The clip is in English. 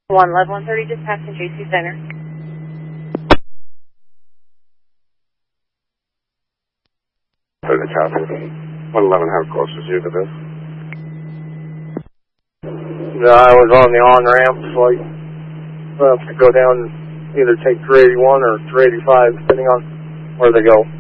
111 130, dispatch to JC Center. The copy. 111, how close is you to this? I was on the on-ramp, so I have to go down, either take 381 or 385, depending on where they go.